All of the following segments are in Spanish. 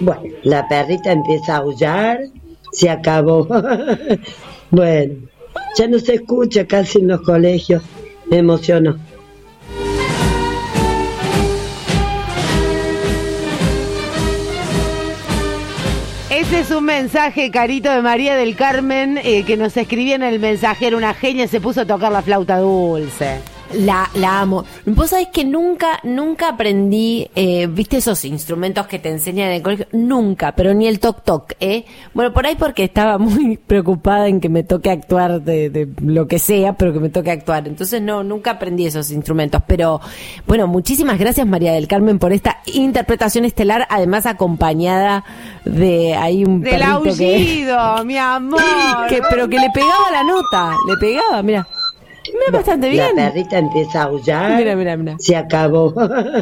Bueno, la perrita empieza a aullar, se acabó. Bueno, ya no se escucha casi en los colegios, me emocionó. Ese es un mensaje, Carito, de María del Carmen, que nos escribía en el mensajero, una genia, se puso a tocar la flauta dulce. La amo. Vos sabés que nunca aprendí, viste esos instrumentos que te enseñan en el colegio, nunca, pero ni el toc, Bueno, por ahí porque estaba muy preocupada en que me toque actuar de lo que sea, pero que me toque actuar. Entonces nunca aprendí esos instrumentos. Pero bueno, muchísimas gracias, María del Carmen, por esta interpretación estelar, además acompañada de ahí un del perrito aullido, mi amor. Pero que le pegaba la nota, mira. Mira, bastante bien. La perrita empieza a aullar. Mira. Se acabó.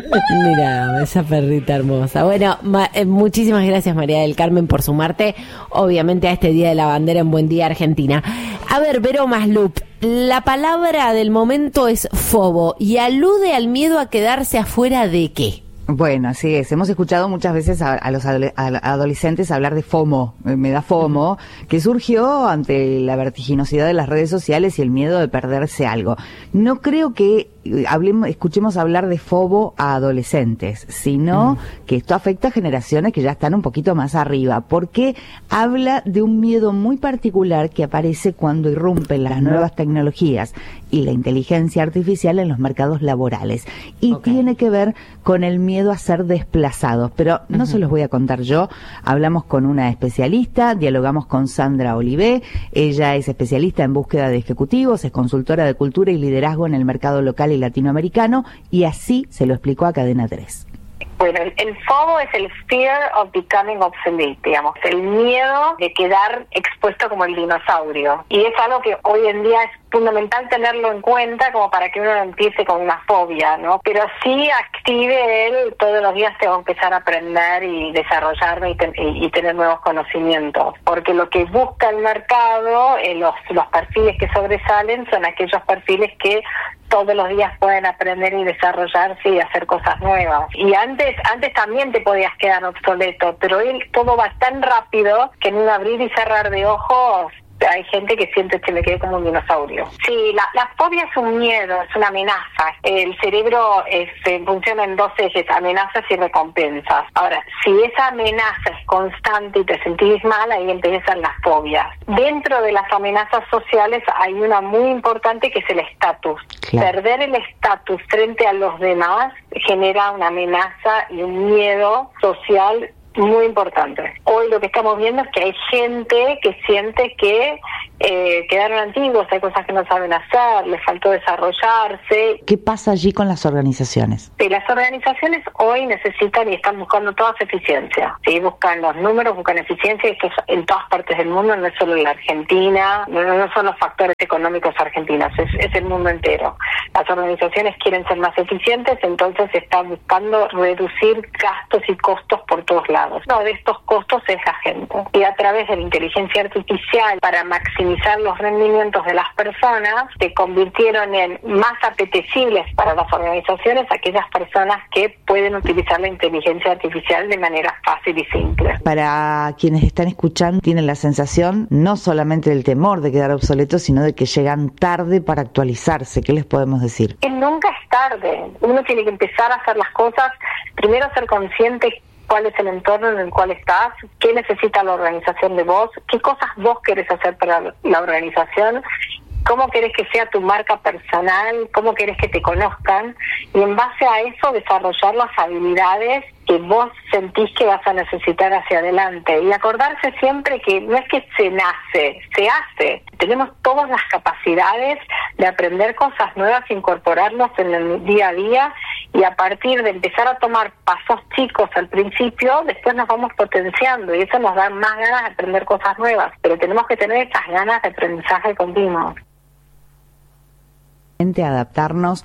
Mira, esa perrita hermosa. Bueno, muchísimas gracias, María del Carmen, por sumarte, obviamente, a este Día de la Bandera en Buen Día Argentina. A ver, Vero Maslup, la palabra del momento es fobo y alude al miedo a quedarse afuera de ¿qué? Bueno, así es. Hemos escuchado muchas veces a los adolescentes hablar de FOMO, me da FOMO, que surgió ante la vertiginosidad de las redes sociales y el miedo de perderse algo. No creo que escuchemos hablar de FOBO a adolescentes, sino que esto afecta a generaciones que ya están un poquito más arriba, porque habla de un miedo muy particular que aparece cuando irrumpen las nuevas tecnologías y la inteligencia artificial en los mercados laborales. Y tiene que ver con el miedo a ser desplazados. Pero no se los voy a contar yo. Hablamos con una especialista, dialogamos con Sandra Olivé. Ella es especialista en búsqueda de ejecutivos, es consultora de cultura y liderazgo en el mercado local y latinoamericano, y así se lo explicó a Cadena 3. Bueno, el FOMO es el Fear of Becoming Obsolete, digamos, el miedo de quedar expuesto como el dinosaurio. Y es algo que hoy en día es fundamental tenerlo en cuenta como para que uno no empiece con una fobia, ¿no? Pero sí active él, todos los días tengo que empezar a aprender y desarrollarme y tener nuevos conocimientos. Porque lo que busca el mercado, los perfiles que sobresalen son aquellos perfiles que todos los días pueden aprender y desarrollarse y hacer cosas nuevas. Y antes también te podías quedar obsoleto, pero hoy todo va tan rápido que en un abrir y cerrar de ojos hay gente que siente que me quedé como un dinosaurio. Sí, la fobia es un miedo, es una amenaza. El cerebro funciona en dos ejes, amenazas y recompensas. Ahora, si esa amenaza es constante y te sentís mal, ahí empiezan las fobias. Dentro de las amenazas sociales hay una muy importante que es el estatus. Claro. Perder el estatus frente a los demás genera una amenaza y un miedo social muy importante. Hoy lo que estamos viendo es que hay gente que siente que quedaron antiguos, hay cosas que no saben hacer, les faltó desarrollarse. ¿Qué pasa allí con las organizaciones? Sí, las organizaciones hoy necesitan y están buscando todas eficiencia. Sí, buscan los números, buscan eficiencia, y esto es en todas partes del mundo, no es solo en la Argentina, no son los factores económicos argentinos, es el mundo entero. Las organizaciones quieren ser más eficientes, entonces están buscando reducir gastos y costos por todos lados. Uno de estos costos es la gente. Y a través de la inteligencia artificial, para maximizar los rendimientos de las personas, se convirtieron en más apetecibles para las organizaciones aquellas personas que pueden utilizar la inteligencia artificial de manera fácil y simple. Para quienes están escuchando, tienen la sensación no solamente del temor de quedar obsoletos, sino de que llegan tarde para actualizarse. ¿Qué les podemos decir? Que nunca es tarde. Uno tiene que empezar a hacer las cosas, primero ser consciente cuál es el entorno en el cual estás, qué necesita la organización de vos, qué cosas vos querés hacer para la organización, cómo querés que sea tu marca personal, cómo querés que te conozcan, y en base a eso desarrollar las habilidades que vos sentís que vas a necesitar hacia adelante. Y acordarse siempre que no es que se nace, se hace. Tenemos todas las capacidades de aprender cosas nuevas, incorporarnos en el día a día, y a partir de empezar a tomar pasos chicos al principio, después nos vamos potenciando y eso nos da más ganas de aprender cosas nuevas. Pero tenemos que tener esas ganas de aprendizaje continuo. Adaptarnos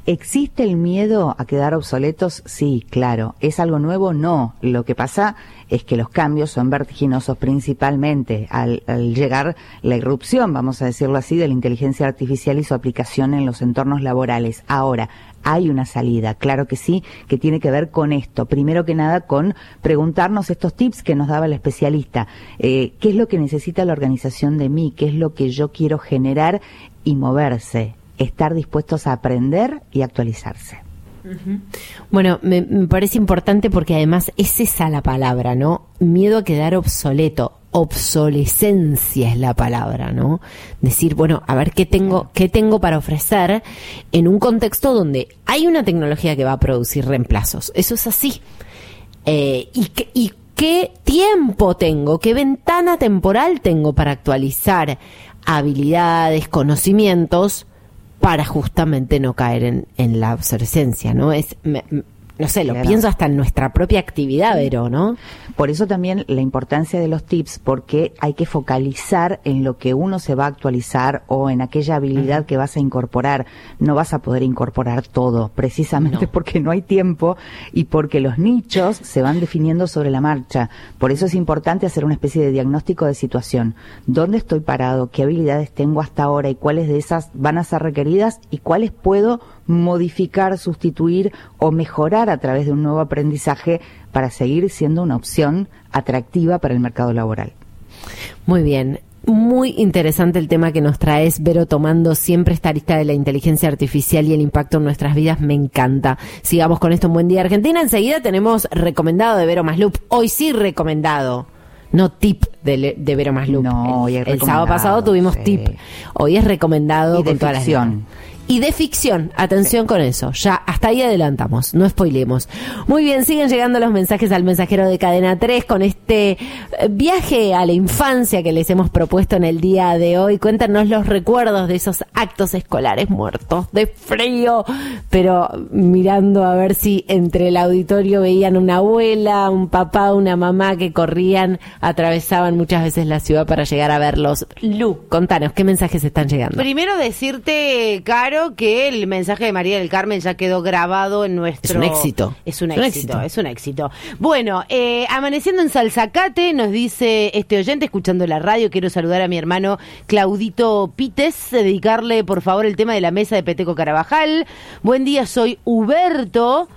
¿Existe el miedo a quedar obsoletos? Sí, claro. ¿Es algo nuevo? No. Lo que pasa es que los cambios son vertiginosos, principalmente al llegar la irrupción, vamos a decirlo así, de la inteligencia artificial y su aplicación en los entornos laborales. Ahora, hay una salida, claro que sí, que tiene que ver con esto. Primero que nada, con preguntarnos estos tips que nos daba el especialista. ¿Qué es lo que necesita la organización de mí? ¿Qué es lo que yo quiero generar? Y moverse. Estar dispuestos a aprender y actualizarse. Uh-huh. Bueno, me parece importante porque además es esa la palabra, ¿no? Miedo a quedar obsoleto. Obsolescencia es la palabra, ¿no? Decir, bueno, a ver qué tengo para ofrecer en un contexto donde hay una tecnología que va a producir reemplazos. Eso es así. Y qué tiempo tengo, qué ventana temporal tengo para actualizar habilidades, conocimientos, para justamente no caer en la obsolescencia, ¿no? No sé, lo pienso hasta en nuestra propia actividad, Vero, ¿no? Por eso también la importancia de los tips, porque hay que focalizar en lo que uno se va a actualizar o en aquella habilidad que vas a incorporar. No vas a poder incorporar todo, precisamente porque no hay tiempo y porque los nichos se van definiendo sobre la marcha. Por eso es importante hacer una especie de diagnóstico de situación. ¿Dónde estoy parado? ¿Qué habilidades tengo hasta ahora? ¿Y cuáles de esas van a ser requeridas? ¿Y cuáles puedo modificar, sustituir o mejorar a través de un nuevo aprendizaje para seguir siendo una opción atractiva para el mercado laboral? Muy bien. Muy interesante el tema que nos traes, Vero, tomando siempre esta lista de la inteligencia artificial y el impacto en nuestras vidas. Me encanta. Sigamos con esto en Buen Día Argentina. Enseguida tenemos recomendado de Vero Maslup. Hoy sí recomendado. No tip de Vero Maslup. No, hoy es el sábado pasado tuvimos tip. Hoy es recomendado y de con toda ficción. Y de ficción, atención con eso, ya hasta ahí adelantamos, no spoilemos. Muy bien, siguen llegando los mensajes al mensajero de Cadena 3 con este viaje a la infancia que les hemos propuesto en el día de hoy. Cuéntanos los recuerdos de esos actos escolares muertos de frío, pero mirando a ver si entre el auditorio veían una abuela, un papá, una mamá que corrían, atravesaban muchas veces la ciudad para llegar a verlos. Lu, contanos, ¿qué mensajes están llegando? Primero decirte, Caro, que el mensaje de María del Carmen ya quedó grabado en nuestro... Es un éxito. Es un éxito. Bueno, amaneciendo en Salzacate, nos dice este oyente, escuchando la radio, quiero saludar a mi hermano Claudito Pites, dedicarle por favor el tema de la mesa de Peteco Carabajal. Buen día, soy Humberto.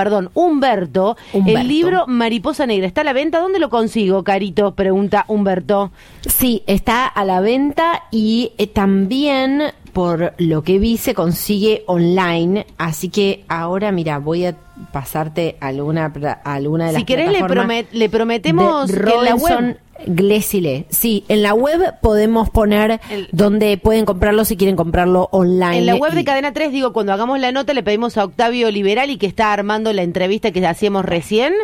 El libro Mariposa Negra está a la venta. ¿Dónde lo consigo, Carito? Pregunta Humberto. Sí, está a la venta y también, por lo que vi, se consigue online. Así que ahora, mira, voy a pasarte alguna de las si querés, le prometemos que en la web... Glesile. Sí, en la web podemos poner donde pueden comprarlo si quieren comprarlo online. En la web de Cadena 3, digo, cuando hagamos la nota le pedimos a Octavio Liberali, que está armando la entrevista que hacíamos recién,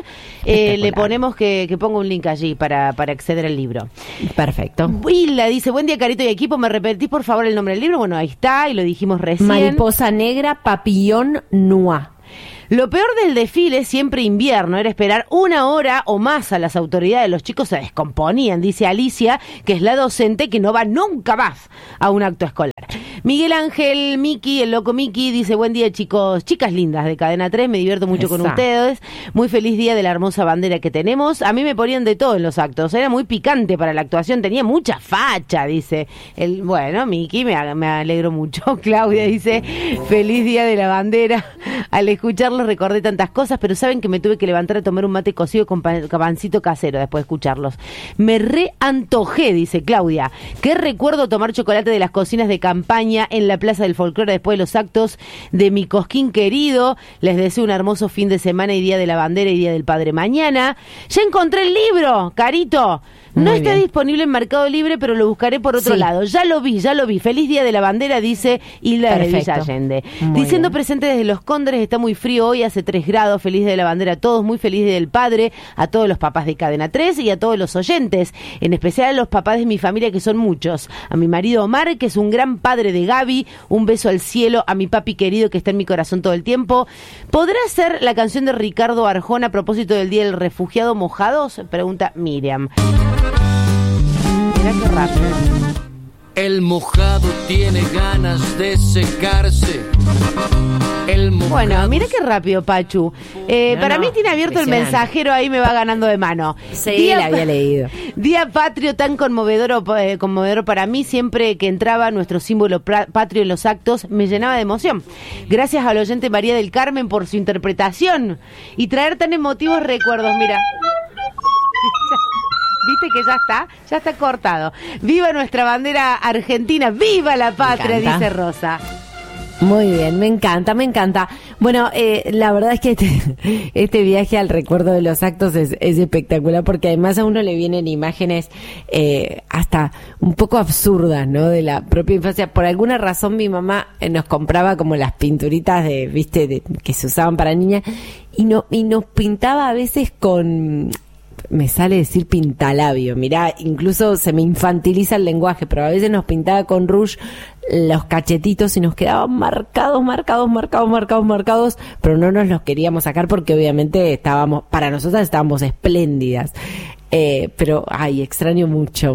le ponemos que ponga un link allí para acceder al libro. Perfecto. Willa dice, buen día Carito y equipo, ¿me repetís por favor el nombre del libro? Bueno, ahí está, y lo dijimos recién. Mariposa Negra, Papillon Noir. Lo peor del desfile, siempre invierno, era esperar una hora o más a las autoridades. Los chicos se descomponían, dice Alicia, que es la docente que no va nunca más a un acto escolar. Miguel Ángel Miki, el loco Miki, dice, buen día chicos, chicas lindas de Cadena 3, me divierto mucho con ustedes. Muy feliz día de la hermosa bandera que tenemos. A mí me ponían de todo en los actos, era muy picante para la actuación, tenía mucha facha, dice. Bueno, Miki, me alegro mucho. Claudia dice, feliz día de la bandera. Al escucharlos recordé tantas cosas, pero saben que me tuve que levantar a tomar un mate cocido con pancito casero después de escucharlos. Me reantojé, dice Claudia. Qué recuerdo tomar chocolate de las cocinas de campaña en la Plaza del Folclore después de los actos de mi Cosquín querido. Les deseo un hermoso fin de semana y Día de la Bandera y Día del Padre mañana. Ya encontré el libro, Carito. No está disponible en Mercado Libre, pero lo buscaré por otro lado. Ya lo vi. Feliz Día de la Bandera, dice Hilda de Villa Allende. Diciendo presente desde Los Cóndores, está muy frío hoy, hace 3 grados. Feliz Día de la Bandera a todos, muy feliz Día del Padre, a todos los papás de Cadena 3 y a todos los oyentes, en especial a los papás de mi familia, que son muchos. A mi marido Omar, que es un gran padre de Gaby, un beso al cielo. A mi papi querido, que está en mi corazón todo el tiempo. ¿Podrá ser la canción de Ricardo Arjona a propósito del Día del Refugiado Mojados? Pregunta Miriam. Mirá qué rápido. El mojado tiene ganas de secarse. Bueno, mira qué rápido, Pachu. Para mí tiene abierto el mensajero, ahí me va ganando de mano. Sí, la había leído. Día patrio tan conmovedor para mí. Siempre que entraba nuestro símbolo patrio en los actos, me llenaba de emoción. Gracias al oyente María del Carmen por su interpretación y traer tan emotivos recuerdos. Mira. Viste que ya está cortado. Viva nuestra bandera argentina, viva la patria, dice Rosa. Muy bien, me encanta. Bueno, la verdad es que este viaje al recuerdo de los actos es espectacular, porque además a uno le vienen imágenes hasta un poco absurdas, ¿no? De la propia infancia. Por alguna razón mi mamá nos compraba como las pinturitas que se usaban para niñas y nos pintaba a veces con... Me sale decir pintalabio, mirá, incluso se me infantiliza el lenguaje, pero a veces nos pintaba con rouge los cachetitos y nos quedaban marcados, pero no nos los queríamos sacar porque obviamente para nosotras estábamos espléndidas. Pero, extraño mucho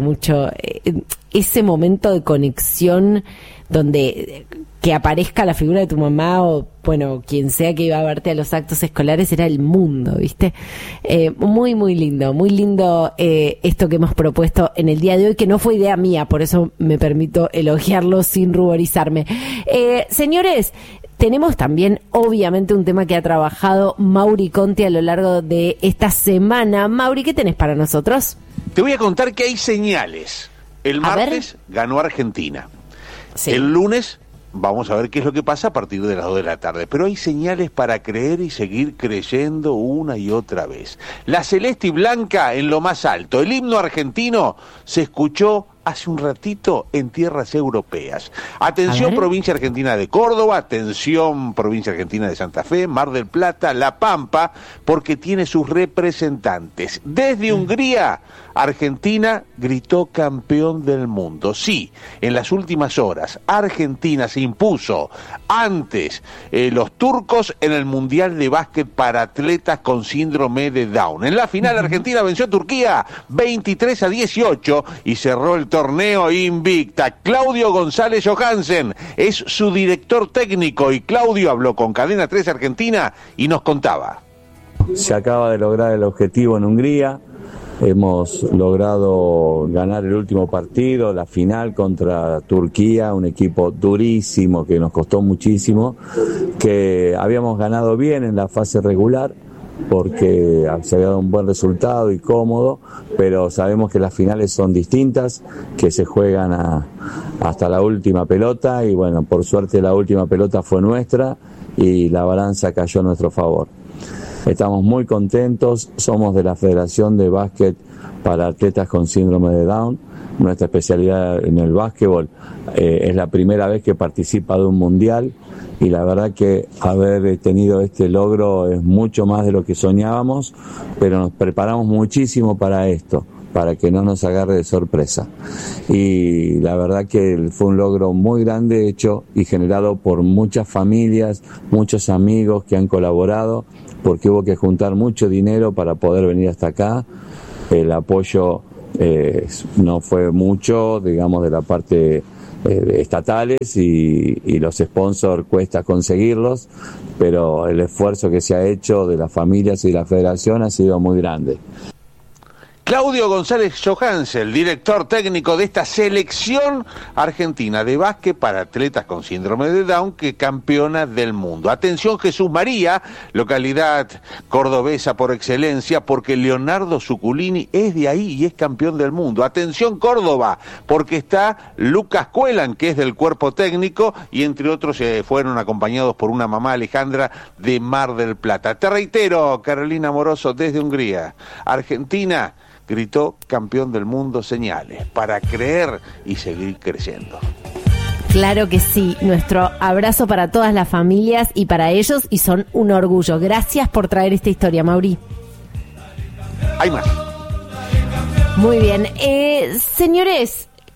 ese momento de conexión donde que aparezca la figura de tu mamá o, bueno, quien sea que iba a verte a los actos escolares, era el mundo, ¿viste? Muy lindo esto que hemos propuesto en el día de hoy, que no fue idea mía, por eso me permito elogiarlo sin ruborizarme. Señores, tenemos también, obviamente, un tema que ha trabajado Mauri Conti a lo largo de esta semana. Mauri, ¿qué tenés para nosotros? Te voy a contar que hay señales. El martes ganó Argentina. Sí. El lunes vamos a ver qué es lo que pasa a partir de las 2 de la tarde. Pero hay señales para creer y seguir creyendo una y otra vez. La celeste y blanca en lo más alto. El himno argentino se escuchó hace un ratito en tierras europeas. Atención, provincia argentina de Córdoba, atención, provincia argentina de Santa Fe, Mar del Plata, La Pampa, porque tiene sus representantes. Desde Hungría, Argentina gritó campeón del mundo. Sí, en las últimas horas, Argentina se impuso antes los turcos en el Mundial de Básquet para atletas con síndrome de Down. En la final, Argentina venció a Turquía 23-18 y cerró el torneo invicta. Claudio González Johansen es su director técnico y Claudio habló con Cadena 3 Argentina y nos contaba. Se acaba de lograr el objetivo en Hungría. Hemos logrado ganar el último partido, la final contra Turquía, un equipo durísimo que nos costó muchísimo, que habíamos ganado bien en la fase regular porque se había dado un buen resultado y cómodo, pero sabemos que las finales son distintas, que se juegan hasta la última pelota y bueno, por suerte la última pelota fue nuestra y la balanza cayó a nuestro favor. Estamos muy contentos, somos de la Federación de Básquet para Atletas con Síndrome de Down. Nuestra especialidad en el básquetbol es la primera vez que participa de un mundial y la verdad que haber tenido este logro es mucho más de lo que soñábamos, pero nos preparamos muchísimo para esto, para que no nos agarre de sorpresa. Y la verdad que fue un logro muy grande hecho y generado por muchas familias, muchos amigos que han colaborado, porque hubo que juntar mucho dinero para poder venir hasta acá. El apoyo no fue mucho, digamos, de la parte estatales y los sponsors cuesta conseguirlos, pero el esfuerzo que se ha hecho de las familias y de la federación ha sido muy grande. Claudio González Johansen, el director técnico de esta selección argentina de básquet para atletas con síndrome de Down, que campeona del mundo. Atención, Jesús María, localidad cordobesa por excelencia, porque Leonardo Zuculini es de ahí y es campeón del mundo. Atención, Córdoba, porque está Lucas Cuelan, que es del cuerpo técnico, y entre otros fueron acompañados por una mamá, Alejandra, de Mar del Plata. Te reitero, Carolina Moroso, desde Hungría, Argentina gritó campeón del mundo, señales para creer y seguir creciendo. Claro que sí, nuestro abrazo para todas las familias y para ellos, y son un orgullo. Gracias por traer esta historia, Mauri. Hay más. Muy bien, señores,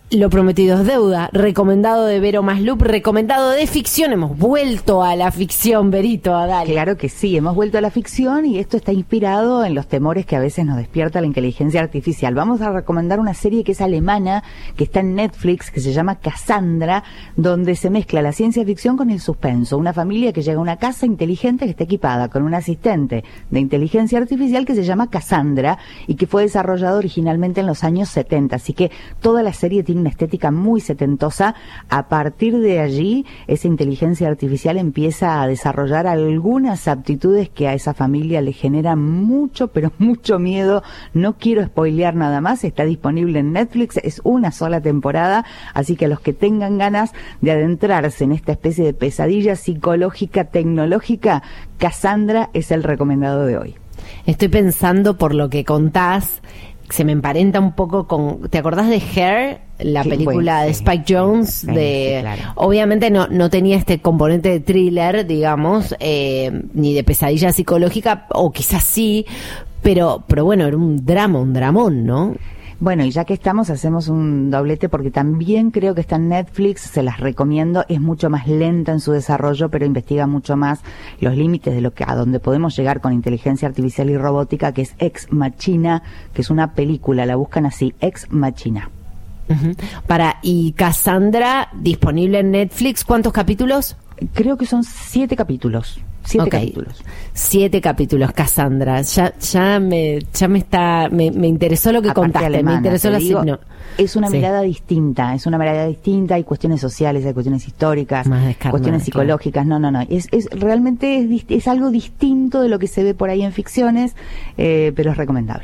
Lo prometido es deuda, recomendado de Vero Maslup, recomendado de ficción. Hemos vuelto a la ficción, Verito, dale. Claro que sí, hemos vuelto a la ficción y esto está inspirado en los temores que a veces nos despierta la inteligencia artificial. Vamos a recomendar una serie que es alemana, que está en Netflix, que se llama Cassandra, donde se mezcla la ciencia ficción con el suspenso. Una familia que llega a una casa inteligente que está equipada con un asistente de inteligencia artificial que se llama Cassandra y que fue desarrollado originalmente en los años 70. Así que toda la serie tiene una estética muy setentosa. A partir de allí, esa inteligencia artificial empieza a desarrollar algunas aptitudes que a esa familia le generan mucho, pero mucho miedo. No quiero spoilear nada más, está disponible en Netflix, es una sola temporada, así que a los que tengan ganas de adentrarse en esta especie de pesadilla psicológica, tecnológica, Cassandra es el recomendado de hoy. Estoy pensando por lo que contás, se me emparenta un poco con... ¿Te acordás de Hair? La película de Spike Jonze, sí, claro. Obviamente no tenía este componente de thriller, digamos, ni de pesadilla psicológica, o quizás sí, pero bueno, era un dramón, ¿no? Bueno, y ya que estamos, hacemos un doblete porque también creo que está en Netflix, se las recomiendo, es mucho más lenta en su desarrollo, pero investiga mucho más los límites de a donde podemos llegar con inteligencia artificial y robótica, que es Ex Machina, que es una película, la buscan así, Ex Machina. Uh-huh. Y Cassandra, disponible en Netflix, ¿cuántos capítulos? Creo que son 7 capítulos. 7 capítulos. 7 capítulos, Cassandra. Ya me interesó lo que aparte contaste, alemana, me interesó es una mirada distinta, hay cuestiones sociales, hay cuestiones históricas, cuestiones psicológicas, no, realmente es algo distinto de lo que se ve por ahí en ficciones, pero es recomendable.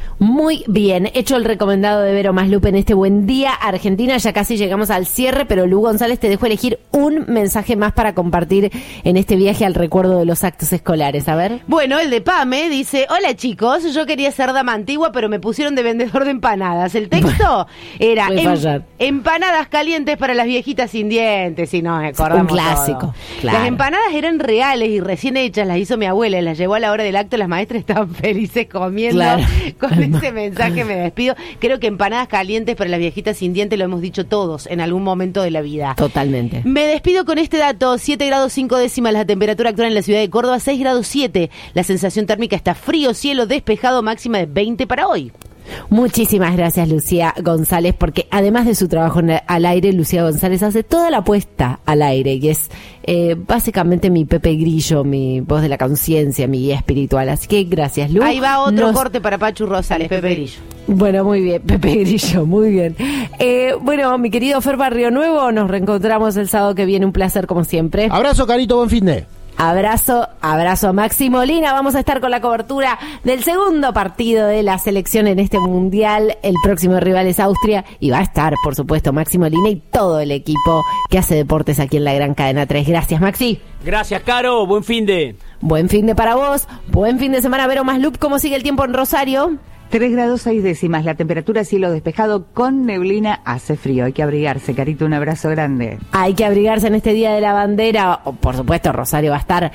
Muy bien, hecho el recomendado de Vero Maslup en este Buen Día Argentina. Ya casi llegamos al cierre, pero Lu González, te dejo elegir un mensaje más para compartir en este viaje al recuerdo de los actos escolares. A ver. Bueno, el de Pame dice: hola chicos, yo quería ser dama antigua, pero me pusieron de vendedor de empanadas. El texto era empanadas calientes para las viejitas sin dientes. Y nos acordamos un clásico, todo. Claro. Las empanadas eran reales y recién hechas, las hizo mi abuela, las llevó a la hora del acto, las maestras estaban felices comiendo. Claro. Con ese mensaje me despido. Creo que empanadas calientes para las viejitas sin dientes lo hemos dicho todos en algún momento de la vida. Totalmente. Me despido con este dato: 7 grados 5 décimas la temperatura actual en la ciudad de Córdoba, 6 grados 7. La sensación térmica está frío, cielo despejado, máxima de 20 para hoy. Muchísimas gracias, Lucía González, porque además de su trabajo al aire, Lucía González hace toda la puesta al aire y es básicamente mi Pepe Grillo, mi voz de la conciencia, mi guía espiritual. Así que gracias, Lu. Ahí va otro corte para Pachu Rosales, Pepe Grillo. Bueno, muy bien, Pepe Grillo, muy bien. Bueno, mi querido Fer Barrio Nuevo, nos reencontramos el sábado que viene, un placer como siempre. Abrazo, Carito, buen fin de. Abrazo a Maxi Molina. Vamos a estar con la cobertura del segundo partido de la selección en este mundial. El próximo rival es Austria y va a estar, por supuesto, Maxi Molina y todo el equipo que hace deportes aquí en la Gran Cadena 3. Gracias, Maxi. Gracias, Caro. Buen fin de. Buen fin de para vos. Buen fin de semana, Vero Maslup. ¿Cómo sigue el tiempo en Rosario? 3 grados 6 décimas, la temperatura cielo despejado con neblina, hace frío, hay que abrigarse, Carito, un abrazo grande. Hay que abrigarse en este Día de la Bandera, por supuesto Rosario va a estar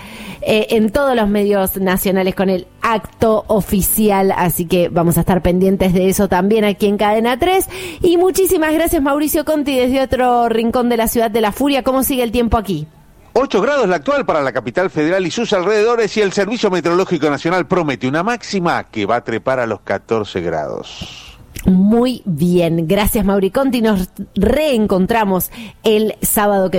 en todos los medios nacionales con el acto oficial, así que vamos a estar pendientes de eso también aquí en Cadena 3, y muchísimas gracias Mauricio Conti desde otro rincón de la ciudad de la furia. ¿Cómo sigue el tiempo aquí? 8 grados la actual para la capital federal y sus alrededores, y el Servicio Meteorológico Nacional promete una máxima que va a trepar a los 14 grados. Muy bien, gracias Mauri Conti, nos reencontramos el sábado que